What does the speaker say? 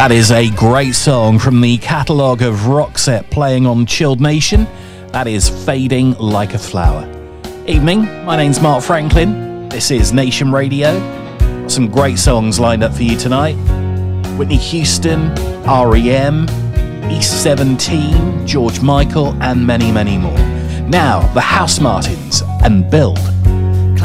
That is a great song from the catalogue of Roxette playing on Chilled Nation. That is Fading Like a Flower. Evening, my name's Mark Franklin. This is Nation Radio. Got some great songs lined up for you tonight. Whitney Houston, R.E.M., East 17, George Michael, and many, many more. Now, the House Martins and Build.